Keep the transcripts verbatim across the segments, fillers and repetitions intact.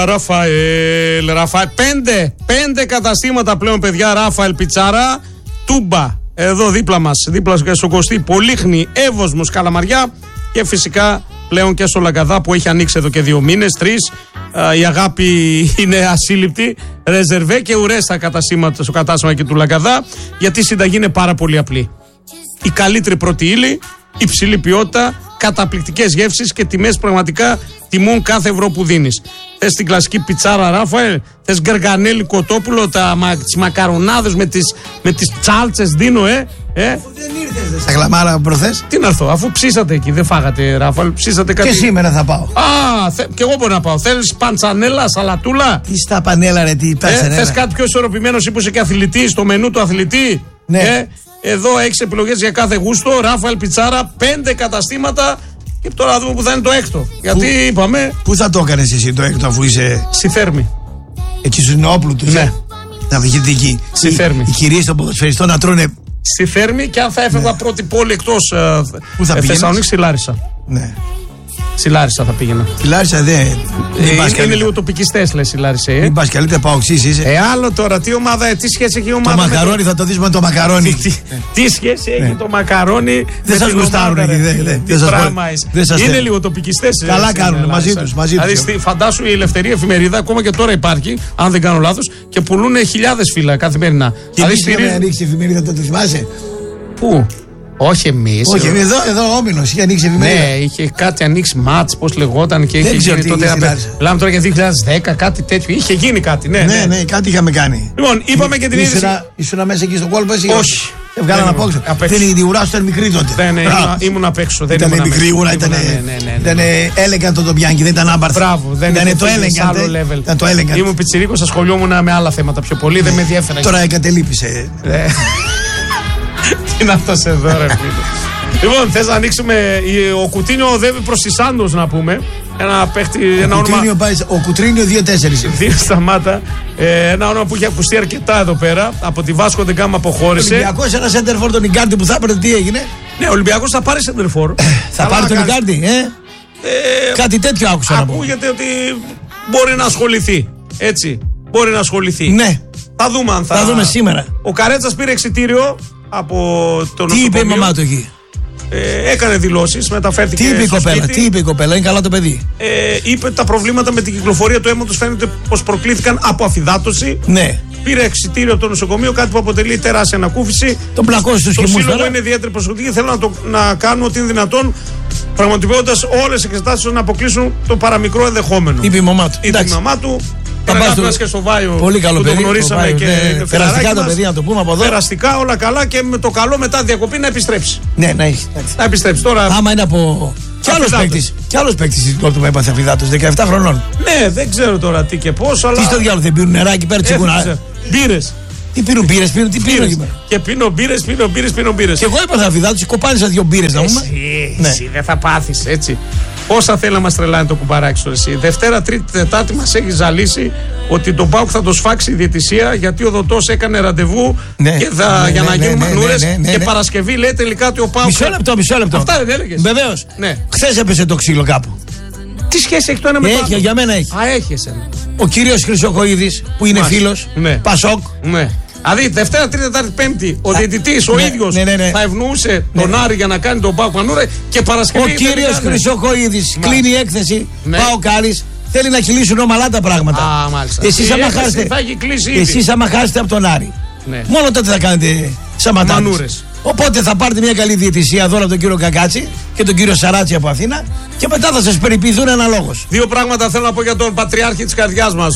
Ραφαέλ, Ραφαέλ. Πέντε, πέντε καταστήματα πλέον, παιδιά. Ράφαελ Πιτσάρα, Τούμπα, εδώ δίπλα μας, δίπλα στο Κωστή, Πολύχνη, Εύωσμος, Καλαμαριά και φυσικά πλέον και στο Λαγκαδά που έχει ανοίξει εδώ και δύο μήνες, τρεις. Η αγάπη είναι ασύλληπτη. Ρεζερβέ και ουρέστα καταστήματα στο κατάστημα και του Λαγκαδά, γιατί η συνταγή είναι πάρα πολύ απλή. Η καλύτερη πρώτη ύλη, υψηλή ποιότητα, καταπληκτικές γεύσεις και τιμές πραγματικά τιμούν κάθε ευρώ που δίνεις. Θες την κλασική πιτσάρα Ράφαελ, θες γκαργανέλι κοτόπουλο, τα, τις μακαρονάδες με τις, με τις τσάλτσες δίνω, ε. ε. Αφού δεν ήρθες στα γλαμάρα προχθές. Τι να έρθω, αφού ψήσατε εκεί, δεν φάγατε Ράφαελ, ψήσατε κάτι. Και σήμερα θα πάω. Α, θε, και εγώ μπορώ να πάω. Θέλεις παντσανέλα, σαλατούλα. Τι στα πανέλα, ρε, τι παντσανέλα. Ε, θες κάτι πιο ισορροπημένο ή που είσαι και αθλητή, στο μενού του αθλητή. Ναι. Ε, εδώ έχεις επιλογές για κάθε γούστο. Ράφαελ Πιτσάρα, πέντε καταστήματα. Και τώρα θα δούμε που θα είναι το έκτο. Γιατί που, είπαμε. Πού θα το έκανες εσύ το έκτο, αφού είσαι. Στη Θέρμη. Εκεί στου Νεόπλου του. Ναι. Να βγείτε εκεί. Στη οι, Θέρμη. Οι κυρίες των ποδοσφαιριστών να τρώνε. Στη Θέρμη, και αν θα έφευγα ναι. πρώτη πόλη εκτός ε, Θεσσαλονίκη, στη Λάρισα. Ναι. Στη Λάρισα θα πήγαινα. Στη Λάρισα δεν. Ε, είναι λίγο τοπικιστές, λες η Λάρισα. Ε. Μην πας καλύτερα, πάω οξύς είσαι. Ε, άλλο τώρα, τι ομάδα, τι σχέση έχει η ομάδα. Το μακαρόνι, το... θα το δεις με το μακαρόνι. Τι, τι σχέση έχει το μακαρόνι. Δεν σας γουστάρουν εκεί. Είναι λίγο τοπικιστές. Καλά κάνουν μαζί τους. Δηλαδή, φαντάσου η Ελευθερία εφημερίδα, ακόμα και τώρα υπάρχει, αν δεν κάνω λάθος, και πουλούν χιλιάδες φύλλα καθημερινά. Και εμείς είχαμε ανοίξει εφημερίδα, το θυμάσαι. Πού? Όχι εμείς. Όχι, εμείς, εδώ, εδώ ο Όμιλος είχε ανοίξει εφημερίδα. Ναι, είχε κάτι ανοίξει μάτς, πώς λεγόταν και δεν είχε γίνει τότε. Μιλάμε τώρα για δύο χιλιάδες δέκα, κάτι τέτοιο. Είχε γίνει κάτι, ναι. Ναι, ναι, ναι, κάτι είχαμε κάνει. Λοιπόν, είπαμε και την είδηση. Ήσουν μέσα εκεί στον κόλπο, εσύ. Όχι. Βγάλαν από έξω. Δεν είναι η ουρά σου, ήταν μικρή τότε. Ναι, ναι, ήμουν απ' έξω. Δεν ήταν μικρή ουρά, ήταν. Έλεγαν το Ντομπιάνκι, δεν ήταν άμπαρθ. Μπράβο, δεν ήταν το έλεγαν. Ήμουν πιτσιρίκος, ασχολιόμουν με άλλα θέματα πιο πολύ, δεν με ενδιαφέραν. Τώρα εγκατελείπησε. Τι είναι αυτός εδώ, ρε φίλε. Λοιπόν, θες να ανοίξουμε. Ο Κουτίνιο οδεύει προς τη Σάντος, να πούμε. Ένα παίχτη. Ένα όνομα. Πάει, ο Κουτρίνιο δύο τέσσερα. Δύο σταμάτα. Ε, ένα όνομα που έχει ακουστεί αρκετά εδώ πέρα. Από τη Βάσκο Ντεγκάμα αποχώρησε. Ο Ολυμπιακός, ένα σέντερφορ τον Ικάρντι που θα έπαιρνε, τι έγινε. Ναι, ο Ολυμπιακός θα πάρει σέντερφορ. Θα πάρει τον Ικάρντι, ε? ε. Κάτι τέτοιο άκουσα. Ακούγεται ότι μπορεί να ασχοληθεί. Έτσι. Μπορεί να ασχοληθεί. Ναι. Θα δούμε αν θα. Θα δούμε σήμερα. Ο Καρέτσας πήρε εξιτήριο από τον Τι είπε η μαμά του εκεί. Ε, έκανε δηλώσεις, μεταφέρθηκε. Τι είπε η κοπέλα, τι είπε η κοπέλα, είναι καλά το παιδί. Ε, είπε τα προβλήματα με την κυκλοφορία του αίματος φαίνεται πως προκλήθηκαν από αφυδάτωση. Ναι. Πήρε εξιτήριο από το νοσοκομείο, κάτι που αποτελεί τεράστια ανακούφιση. Τον πλακώσει στους χυμούς. Το σύλλογο είναι ιδιαίτερη προσοχή και θέλω να, το, να κάνουν ό,τι είναι δυνατόν, πραγματοποιώντας όλες τις εξετάσεις να αποκλείσουν το παραμικρό ενδεχόμενο. Είπε η μαμά του. Είπε η μαμά του. Το... και στο Βάιο. Πολύ καλό που παιδί. Το γνωρίσαμε το και ναι, περαστικά το παιδί, να το πούμε από εδώ. Περαστικά, όλα καλά και με το καλό μετά διακοπή να επιστρέψει. Ναι, να έχει. Να επιστρέψει τώρα. Άμα είναι από. Κι άλλο παίκτη. Κι άλλο παίκτη στην κόρη του έπαθε αφυδάτωση, δεκαεπτά χρονών. Ναι, δεν ξέρω τώρα τι και πώς. Αλλά... Τι στο διάλογο, δεν πίνουν νεράκι πέρα τσικούνα. Μπύρες. Τι πίνουν μπύρες, πίνουν, τι πίνουν εκεί πέρα. Και πίνω μπύρες, πίνω μπύρες, πίνω μπύρες. Και εγώ έπαθα αφυδάτωση, κοπάνισα δύο μπύρες να πούμε. Εσύ δεν θα πάθεις έτσι. Όσα θέλει να μας τρελάνει το κουμπαράκι σου εσύ. Δευτέρα, Τρίτη, Τετάρτη μας έχει ζαλίσει ότι τον ΠΑΟΚ θα το σφάξει η διαιτησία, γιατί ο Δωτός έκανε ραντεβού ναι, και θα, ναι, για ναι, να ναι, γίνουν ναι, μανούρες. ναι, ναι, ναι, και ναι. Παρασκευή λέει τελικά ότι ο ΠΑΟΚ. Μισό λεπτό, μισό λεπτό. Αυτά δεν έλεγες. Βεβαίως. Ναι. Χθες έπεσε το ξύλο κάπου. Τι σχέση έχει το ένα με το άλλο. Έχει, για μένα έχει. Α, έχει εσένα. Ο κύριος Χρυσοχοΐδης που είναι φίλος. Ναι. Πασόκ. Ναι. Δηλαδή, Δευτέρα, Τρίτη, Τετάρτη, Πέμπτη, ο διαιτητής ο ναι, ίδιος ναι, ναι, ναι. θα ευνοούσε τον ναι. Άρη για να κάνει τον ΠΑΟΚ μανούρα και Παρασκευή. Ο κύριος Χρυσοχοΐδης κλείνει η έκθεση. Ναι. ΠΑΟΚ Άρης. Θέλει να κυλήσουν ομαλά τα πράγματα. Α, μάλιστα. Εσείς άμα χάσετε, εσείς άμα χάσετε από τον Άρη, ναι. μόνο τότε θα κάνετε σαματάνες. Οπότε θα πάρετε μια καλή διαιτησία εδώ από τον κύριο Κακάτσι και τον κύριο Σαράτσι από Αθήνα και μετά θα σας περιποιηθούν αναλόγως. Δύο πράγματα θέλω να πω για τον πατριάρχη της καρδιάς μας.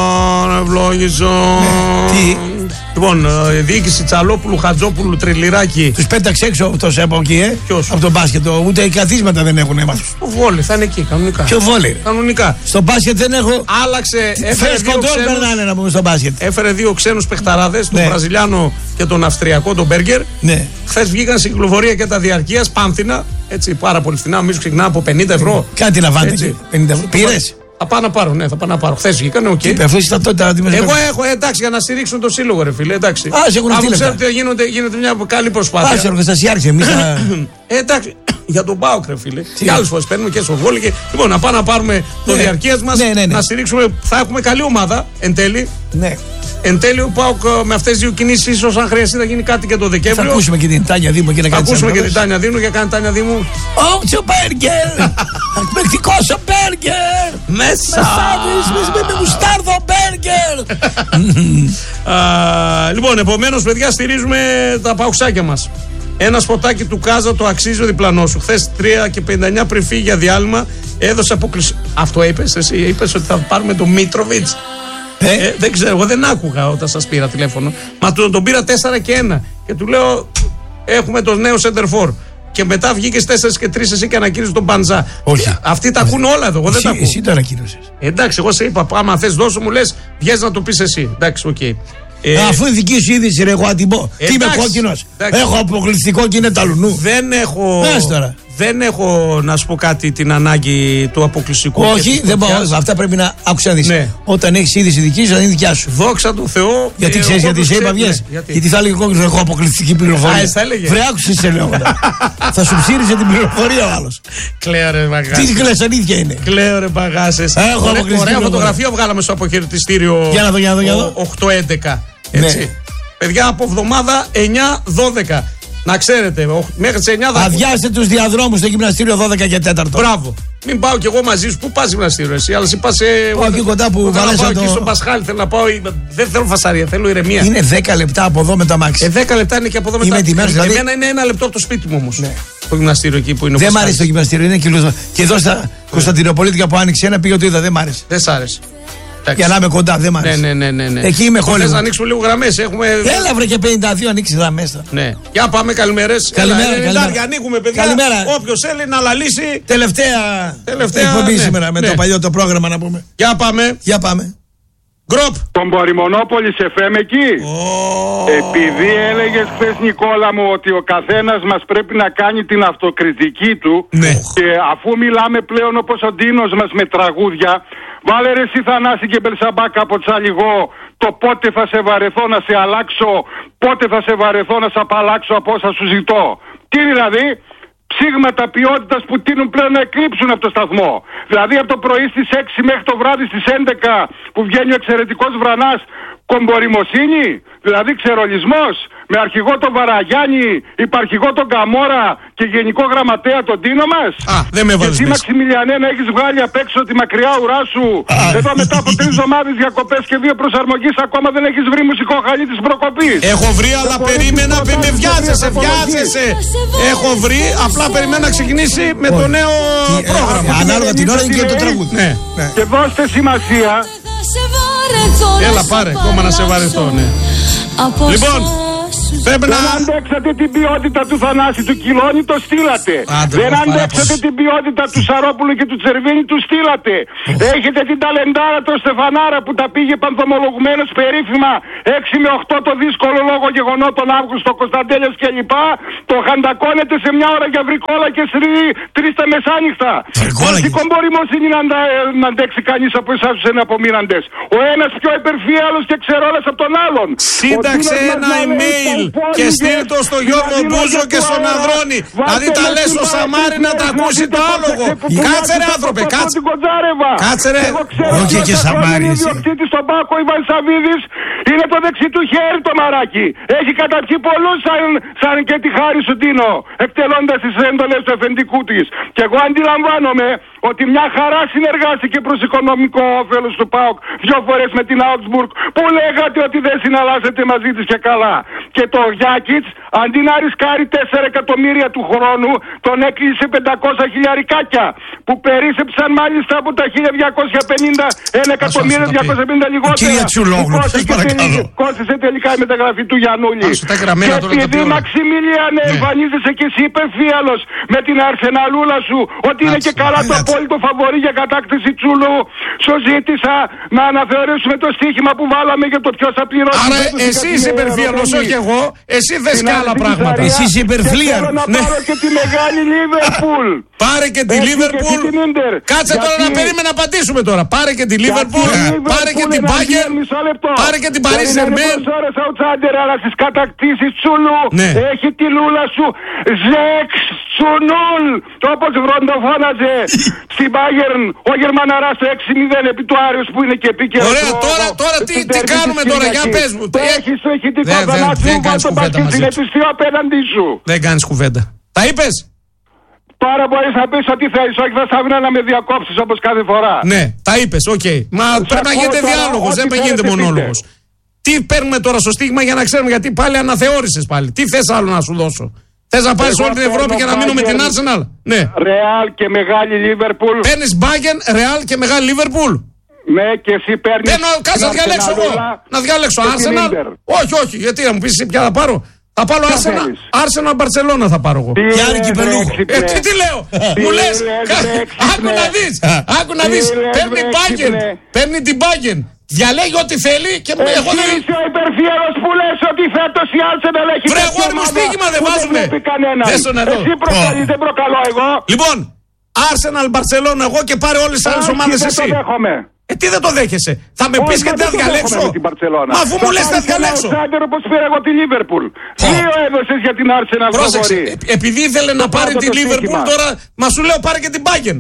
Ω, ευλόγησο. Ναι. Τι. Λοιπόν, η διοίκηση Τσαλόπουλου, Χατζόπουλου, Τριλιράκη. Τους πέταξε έξω αυτός από εκεί, ε. Ποιος? Από τον μπάσκετ. Ούτε οι καθίσματα δεν έχουν έμαθει. Στο βόλι, θα είναι εκεί, κανονικά. Ποιο βόλι? Κανονικά. Στο μπάσκετ δεν έχω. Άλλαξε. Έφερε κοντρόλ περνάνε να πούμε στο μπάσκετ. Έφερε δύο ξένους παιχταράδες, ναι. τον Βραζιλιάνο και τον Αυστριακό, τον Μπέργκερ. Ναι. Χθες βγήκαν στην κυκλοφορία και τα διαρκείας πάνθυνα. Έτσι, πάρα πολύ φθηνά. Νομίζω ξεκινά από πενήντα ευρώ. Κάτι να βάλετε. πενήντα ευρώ. Πήρες? Θα πάω να πάρω, ναι, θα πάω να πάρω. Χθες βγήκανε, οκ. Okay. Αυτό ήταν τότε να Εγώ έχω, εντάξει, για να στηρίξουν το σύλλογο, ρε φίλε. Εντάξει. Α, σε έχουν αφού ξέρετε, γίνεται, γίνεται μια καλή προσπάθεια. Α, σε εργοστασιάρχη, εμείς θα. Εντάξει. Για τον ΠΑΟΚ, ρε φίλε. Και άλλες φορές παίρνουμε και στο Βόλι. Και... Λοιπόν, να πάμε να πάρουμε το ναι. διαρκείας μας, ναι, ναι, ναι. να στηρίξουμε. Θα έχουμε καλή ομάδα εν τέλει. Ναι. Εν τέλει, ο ΠΑΟΚ με αυτές τις δύο κινήσεις, ίσως αν χρειαστεί να γίνει κάτι και το Δεκέμβριο. Θα ακούσουμε και την Τάνια Δήμου και να κάνει. Θα ακούσουμε και την Τάνια Δήμου και κάνει Τάνια Δήμου. Ότσο μπέργκερ! Εκπληκτικός ο μπέργκερ! Μέσα! Με μουστάρδο μπέργκερ! Λοιπόν, επομένως, παιδιά, στηρίζουμε τα παουξάκια μας. Ένα σποτάκι του Κάζα το αξίζει ο διπλανός σου. Χθες τρία και πενήντα εννιά πριν φύγει για διάλειμμα, έδωσε απόκληση. Αυτό είπες εσύ, είπες ότι θα πάρουμε τον Μίτροβιτς. Ε? Ε, δεν ξέρω, εγώ δεν άκουγα όταν σας πήρα τηλέφωνο. Μα τον, τον πήρα τέσσερα και ένα. Και του λέω, έχουμε τον νέο Σέντερφορ. Και μετά βγήκε τέσσερα και τρία εσύ και ανακοίνωσε τον Μπαντζά. Όχι. Αυτοί τα ακούν όλα εδώ. Εγώ δεν τα ακούω. Εσύ το ανακοίνωσες. Ε, εντάξει, εγώ σε είπα, άμα θες δώσω μου λες, βγες να το πεις εσύ. Εντάξει, οκ. Okay. Ε, Αφού είναι δική σου είδηση, ρε, εγώ αντιμπώ. Τι είμαι κόκκινος. Έχω αποκλειστικό και είναι ταλουνού. Δεν έχω. Δεν έχω να σου πω κάτι την ανάγκη του αποκλειστικού. Όχι, δεν μπορώ. Αυτά πρέπει να άκουσα να δεις. Ναι. Όταν έχεις είδηση δική σου, θα είναι δικιά σου. Δόξα τω Θεώ. Γιατί ξέρεις γιατί σε είπα, βγες. Γιατί. γιατί θα έλεγε κόκκινος, έχω αποκλειστική πληροφορία. Βρε, άκουσες σε λέω. Θα σου ψήριζε την πληροφορία ο άλλος. Κλαίω ρε μπαγάσες. Τι κλαις, αλήθεια είναι. Κλαίω ρε μπαγάσες. Έχω αποκλειστική. Ωραία φωτογραφία βγάλαμε στο αποχαιρετιστήριο οκτώ έντεκα. Έτσι. Παιδιά, από εβδομάδα εννιά δώδεκα. Να ξέρετε, μέχρι τις εννιά θα. Αδειάστε τους διαδρόμους στο γυμναστήριο δώδεκα και τέσσερα. Μπράβο. Μην πάω κι εγώ μαζί σου. Πού πας γυμναστήριο, εσύ. Αλλά εσύ πας σε. Πάω εκεί κοντά που βαλέσαι. Θέλω να πάω εκεί στον Πασχάλη. Θέλω να πάω. Δεν θέλω φασαρία, θέλω ηρεμία. Είναι δέκα λεπτά από εδώ με τα μάξι. Ε, δέκα λεπτά είναι και από εδώ με τα μάξι. Δηλαδή... Εμένα είναι ένα λεπτό από το σπίτι μου όμως. Ναι. Το γυμναστήριο εκεί που είναι. Δεν μ' άρεσε το γυμναστήριο, είναι κιλό. Και εδώ στα Κωνσταντινοπολίτικα που άνοιξε ένα πήγε το είδα, δεν μ' άρεσε. Δεν σ' άρεσε. Για να είμαι κοντά, δεν μ' αρέσει. Ναι, ναι, ναι, ναι. Εκεί είμαι χόλιο. Θες να ανοίξουμε λίγο γραμμές. Έχουμε... Έλα βρε και πενήντα δύο ανοίξει γραμμές. Ναι. Για πάμε, καλημέρες. Καλημέρα. Έλα, καλημέρα. καλημέρα. Ανοίγουμε, παιδιά. Καλημέρα. Όποιος θέλει να λαλήσει. Τελευταία, Τελευταία εκπομπή ναι, σήμερα με ναι. το παλιό το πρόγραμμα να πούμε. Για πάμε. Για πάμε. Γκροπ. Τον Πορημονόπολης εφ εμ εκεί. Oh. Επειδή έλεγες χθες, Νικόλα μου, ότι ο καθένας μας πρέπει να κάνει την αυτοκριτική του. Ναι. Και αφού μιλάμε πλέον όπως ο Ντίνος μας με τραγούδια, βάλε ρε εσύ Θανάση και Μπελσαμπάκα από Τσαλιγό το πότε θα σε βαρεθώ να σε αλλάξω, πότε θα σε βαρεθώ να σε απαλλάξω από όσα σου ζητώ. Τι δηλαδή? Ψήγματα ποιότητας που τείνουν πλέον να εκλείψουν από το σταθμό. Δηλαδή από το πρωί στις έξι μέχρι το βράδυ στις έντεκα που βγαίνει ο εξαιρετικός Βρανάς, κομποριμοσύνη, δηλαδή ξερολισμός, με αρχηγό τον Βαραγιάννη, υπαρχηγό τον Καμόρα και γενικό γραμματέα τον Τίνο μας. Α, δεν με βάζεις. Και εσύ Μαξιμιλιανέ να έχεις βγάλει απ' έξω τη μακριά ουρά σου. Α, εδώ μετά από τρεις εβδομάδες διακοπές και δύο προσαρμογής ακόμα δεν έχεις βρει μουσικό χαλί της προκοπής. Έχω βρει, αλλά περίμενα, με βιάζεσαι, βιάζεσαι. Έχω βρει, απλά περιμένω να ξεκινήσει με το νέο πρόγραμμα. Ανάλογα την ώρα και το τραγούδι. Και δώστε σημασία. Έλα πάρε, ακόμα να σε βαρεθώ, ναι. Λοιπόν, πρέπει να... Δεν αντέξατε την ποιότητα του Θανάση του Κιλώνη, το στείλατε. Άντε, δεν αντέξατε την ποιότητα του Σαρόπουλου και του Τσερβίνη, του στείλατε. Έχετε την ταλεντάρα του Στεφανάρα που τα πήγε πανθομολογουμένος περίφημα έξι με οκτώ το δύσκολο λόγο γεγονότων Αύγουστο, Κωνσταντέλιας κλπ. Το χαντακώνετε σε μια ώρα για βρικόλα και τρεις τα μεσάνυχτα. Πόση κομποριμοσύνη να, να αντέξει κανείς από εσάς τους εναπομείναντες. Ο ένας πιο υπερφύαλος και ξερόλας από τον άλλον. Σύνταξε ένα email και στείλ το στο Γιώργο Μπούζο και στον Ανδρώνη. Δηλαδή τα λες στο Σαμάρι να τα ακούσει το άλογο. Κάτσε ρε άνθρωπε, κάτσε. Κάτσε ρε. Όχι και Σαμάρι. Ο διοκτήτης στον Πάκο Ιβάν Σαββίδης είναι το δεξί του χέρι το μαράκι. Έχει καταπιεί πολλούς σαν, σαν και τη χάρη σου Τίνο, εκτελώντας τις έντολες του εφεντικού της. Και εγώ αντιλαμβάνομαι ότι μια χαρά συνεργάστηκε προς οικονομικό όφελος του ΠΑΟΚ δυο φορές με την Augsburg που λέγατε ότι δεν συναλλάσσετε μαζί της και καλά. Και το Γιάκιτς αντί να ρισκάρει τέσσερα εκατομμύρια του χρόνου τον έκλεισε πεντακόσια χιλιαρικάκια που περίσσεψαν μάλιστα από τα χίλια διακόσια πενήντα ένα εκατομμύριο διακόσια πενήντα λιγότερα. Κυρία Τσουλόγλου, σας παρακαλώ. Κόστησε τελικά η μεταγραφή του Γιαννούλη. Και επειδή Μαξιμιλιανέ εμφανίζεσαι και εσύ υπερφύαλος με την αρσεναλούλα σου ότι είναι και καλά το απόλυτο φαβορί για κατάκτηση Τσούλου, σου ζήτησα να αναθεωρήσουμε το στοίχημα που βάλαμε για το ποιος θα πληρώσει. Άρα εσύ είσαι υπερφύαλος, όχι εγώ. Εσύ θες και άλλα πράγματα. Εσύ είσαι υπερφλίαρ. Θέλω να πάρω και τη μεγάλη Λίβερπουλ. Πάρε και τη Λίβερπουλ. Κάτσε τώρα να περίμενα να απαντήσουμε τώρα. Πάρε και τη Λίβερπουλ. Πάρε και την Μπάγκερ. Πάρε και την Παρί Σερμέν. Αλλά στις κατακτήσεις Τσουλού έχει τη λούλα σου. Ζεξ Τσουνούλ. Όπως βροντοφώναζε στην Μπάγερν ο Γερμαναράς το έξι μηδέν επί του Άριους που είναι και επίκαιρο. Ωραία, τώρα, τώρα τι, τι κάνουμε τώρα, για πες μου. Έχεις το ηχητικό κανάλι σου, βάλ το μπασκετζιλετιστή απέναντί σου. Δεν κάνεις κουβέντα. Τα είπες? Τώρα μπορείς να πεις ό,τι θέλεις, όχι θα σ' άφηνα να με διακόψεις όπως κάθε φορά. Ναι, τα είπες, οκ. Okay. Μα Σ πρέπει να γίνεται διάλογος, δεν γίνεται μονόλογος. Τι παίρνουμε τώρα στο στίγμα για να ξέρουμε, γιατί πάλι αναθεώρησες πάλι. Τι θες άλλο να σου δώσω? Θες να πάρεις όλη την Ευρώπη και να μείνω με την Arsenal? Ναι. Ρεάλ και μεγάλη Λίβερπουλ. Παίρνεις Bayern, Ρεάλ και μεγάλη Λίβερπουλ. Ναι, και εσύ παίρνεις. Παίρνω, κάτσε να διαλέξω εγώ. Να διαλέξω Arsenal. Όχι, όχι, γιατί να μου πεις εσύ ποια θα πάρω. Θα πάρω Arsenal, Arsenal Barcelona θα πάρω εγώ. Και άλλη κυπελούχο. Ε, τι, τι λέω, μου λες, άκου να δεις, άκου να δεις, παίρνει Bayern, παίρνει την Bayern. Διαλέγει ό,τι θέλει και μου εγώ δεν... Εσύ ο υπερφύαλος που λες ότι φέτος η Arsenal έχει βρε, εγώ μου στοίχημα δεν βάζουνε. Εσύ προκαλείς, δεν προκαλώ εγώ. Λοιπόν, Arsenal, Barcelona εγώ και πάρε όλες τις άλλες ομάδες εσύ. Ε, τι δεν το δέχεσαι? Θα με πεις και τι θα διαλέξω? Μα αφού μου λες τι θα διαλέξω. Όπως πήρα εγώ τη Λίβερπουλ. Δύο έδωσες για την Arsenal. Πρόσεξε, επειδή ήθελε να πάρει τη Λίβερπουλ τώρα, μα σου λέω πάρε και την Bayern.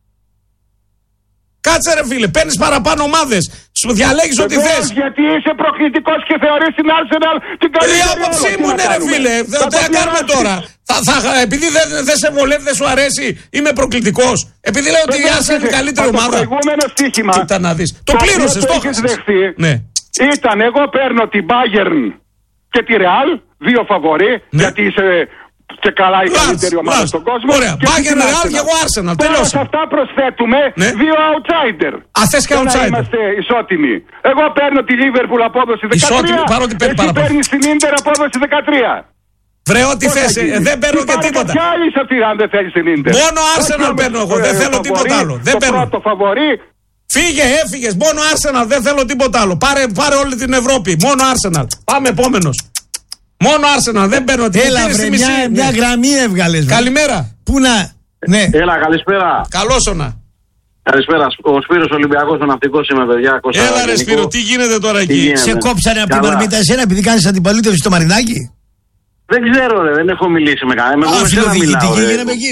Κάτσε ρε φίλε, παίρνεις παραπάνω ομάδες. Σου διαλέγεις ό,τι θες. Γιατί είσαι προκλητικός και θεωρείς την Arsenal την καλύτερη. Η άποψή μου είναι ρε φίλε. Τι θα κάνουμε τώρα? Θα, θα, επειδή δεν δε σε βολεύει, δεν σου αρέσει, είμαι προκλητικός. Επειδή λέω ότι η Arsenal είναι η καλύτερη ομάδα. Το προηγούμενο στοίχημα. Κοίτα να δεις. Το πλήρωσες, το έχεις δεχτεί. Ναι. Ήταν εγώ παίρνω την Bayern και τη Real, δύο φαβορί, ναι. Γιατί είσαι και καλά η καλύτερη ομάδα στον κόσμο. Ωραία, Bayern, Real και εγώ Arsenal. Τώρα σε αυτά προσθέτουμε ναι. δύο outsider. Α, θες και outsider. Είμαστε ισότιμοι. Εγώ παίρνω τη Liverpool απόδοση δεκατρία. Ισότιμη, παρότι παίρνει παραπάνω. Εσύ παίρνεις την Inter απόδοση δεκατρία. Βρε, ό,τι θες, δεν παίρνω και τίποτα. Ποια άλλη αυτή αν δεν θέλεις την Inter? Μόνο Arsenal παίρνω εγώ, δεν θέλω τίποτα άλλο. Το πρώτο φαβορί. Φύγε, έφυγες, μόνο Arsenal, δεν θέλω τίποτα άλλο. Πάρε, πάρε όλη την Ευρώπη, μόνο Arsenal. Πάμε επόμενος. Μόνο Arsenal, δεν παίρνω τίποτα. Έλα, βρε, μια, μια γραμμή έβγαλες. Καλημέρα. Πού να. Ναι. Έλα, καλησπέρα. Καλώς όνα. Καλησπέρα. Ο Σπύρος Ολυμπιακός, ο ναυτικός είμαι, παιδιά. Έλα, ρε Σπύρο, τι γίνεται τώρα εκεί? Γίνεται. Σε κόψανε από την Μαρμίτα εσένα επειδή κάνεις αντιπαλίτευση στο Μαρινάκι? Δεν ξέρω, ρε, δεν έχω μιλήσει με κανένα. Α, φιλοδιοικητική γίναμε εκεί.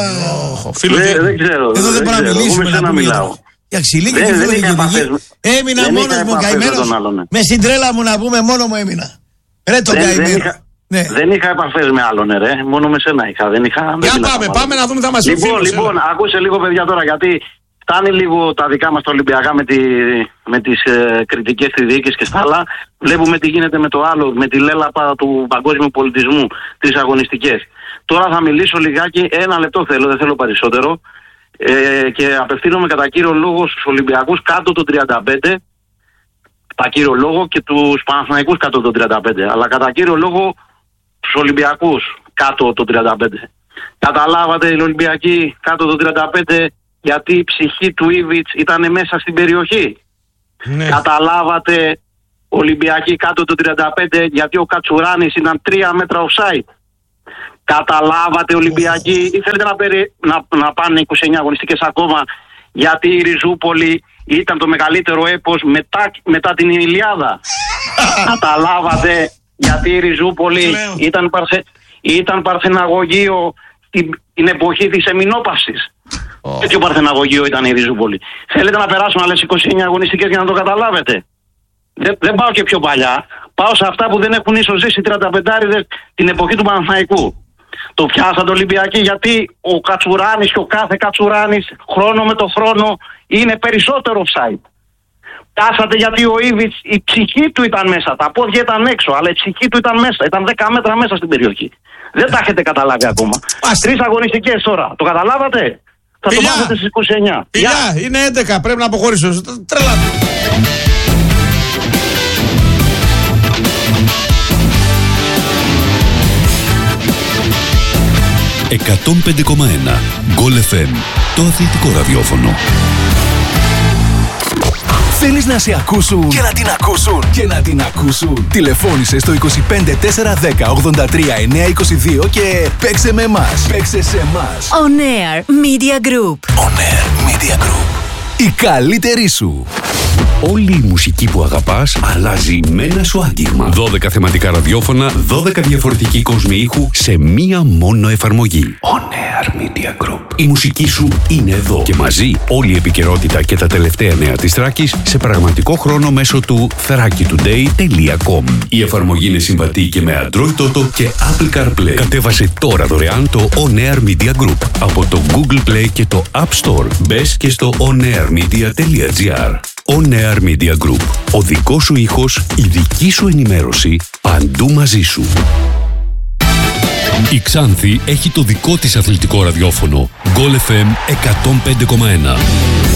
Δεν ξέρω. Εδώ δεν μπορούμε να μιλήσουμε να πούμε. Για ξυλίκη και φιλοδιοικητική. Έμεινα μόνος μου καημένος. Με στην τρέλα μου να πούμε, μόνο μου έμεινα. Ρε τον καημένο. Ναι. Δεν είχα επαφές με άλλον, ρε. Μόνο με σένα είχα. Δεν είχα. Για δεν πάμε, πάμε να δούμε, θα μας Λοιπόν, φίλους, λοιπόν, ακούσε λίγο, παιδιά, τώρα, γιατί φτάνει λίγο τα δικά μας τα Ολυμπιακά με, τη, με τις ε, κριτικές στη διοίκηση και στα άλλα. Βλέπουμε τι γίνεται με το άλλο, με τη λέλαπα του παγκόσμιου πολιτισμού, τις αγωνιστικές. Τώρα θα μιλήσω λιγάκι, ένα λεπτό θέλω, δεν θέλω περισσότερο. Ε, και απευθύνομαι κατά κύριο λόγο στους Ολυμπιακούς κάτω των τριάντα πέντε. Κατά κύριο λόγο και τους Παναθηναϊκούς κάτω των τριάντα πέντε. Αλλά κατά κύριο λόγο τους Ολυμπιακούς κάτω των τριάντα πέντε. Καταλάβατε οι Ολυμπιακοί κάτω των τριάντα πέντε γιατί η ψυχή του Ήβιτς ήταν μέσα στην περιοχή. Ναι. Καταλάβατε Ολυμπιακοί κάτω των τριάντα πέντε γιατί ο Κατσουράνης ήταν τρία μέτρα offside. Καταλάβατε Ολυμπιακοί ή θέλετε να, περι... να, να πάνε είκοσι εννιά αγωνιστικές ακόμα γιατί η Ριζούπολη ήταν το μεγαλύτερο έπος μετά, μετά την Ηλιάδα. Καταλάβατε γιατί η Ριζούπολη ήταν, παρθε, ήταν παρθεναγωγείο την, την εποχή της εμεινόπαυσης. Oh. Τέτοιο παρθεναγωγείο ήταν η Ριζούπολη. Θέλετε να περάσουμε άλλες είκοσι εννιά αγωνιστικές για να το καταλάβετε? Δεν, δεν πάω και πιο παλιά. Πάω σε αυτά που δεν έχουν ίσως ζήσει τριάντα πεντάριδες την εποχή του Παναθηναϊκού. Το πιάσατε Ολυμπιακοί γιατί ο Κατσουράνης και ο κάθε Κατσουράνης χρόνο με το χρόνο είναι περισσότερο offside. Πιάσατε γιατί ο Ήβιτς η ψυχή του ήταν μέσα, τα πόδια ήταν έξω, αλλά η ψυχή του ήταν μέσα, ήταν δέκα μέτρα μέσα στην περιοχή. Δεν τα έχετε καταλάβει ακόμα. Τρεις αγωνιστικές τώρα, το καταλάβατε? Θα Φιλιά. Το μάθετε στις είκοσι εννιά. Φιλιά, Γεια. Είναι έντεκα, πρέπει να αποχωρήσω. Τρελάτε. εκατόν πέντε κόμμα ένα Γκολ εφ εμ, το αθλητικό ραδιόφωνο. Θέλεις να σε ακούσουν και να την ακούσουν και να την ακούσουν. Τηλεφώνησε στο είκοσι πέντε τετρακόσια δέκα ογδόντα τρία εννιακόσια είκοσι δύο και παίξε με εμάς. Παίξε σε εμάς. On Air Media Group. On Air Media Group. Η καλύτερη σου. Όλη η μουσική που αγαπάς αλλάζει με ένα σου άγγιγμα. δώδεκα θεματικά ραδιόφωνα, δώδεκα διαφορετικοί κόσμοι ήχου σε μία μόνο εφαρμογή. On Air Media Group. Η μουσική σου είναι εδώ και μαζί όλη η επικαιρότητα και τα τελευταία νέα της Θράκης σε πραγματικό χρόνο μέσω του θράκη τουντέι τελεία κομ. Η εφαρμογή είναι συμβατή και με Android Auto και Apple CarPlay. Κατέβασε τώρα δωρεάν το On Air Media Group από το Google Play και το App Store. Μπες και στο onairmedia τελεία gr. On Air Media Group. Ο δικός σου ήχος, η δική σου ενημέρωση, παντού μαζί σου. Η Ξάνθη έχει το δικό της αθλητικό ραδιόφωνο. Goal εφ εμ εκατόν πέντε κόμμα ένα.